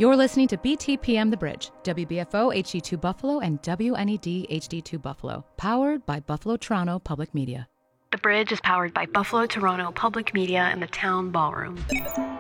You're listening to BTPM The Bridge, WBFO HD2 Buffalo and WNED HD2 Buffalo, powered by Buffalo Toronto Public Media. The Bridge is powered by Buffalo Toronto Public Media and the Town Ballroom.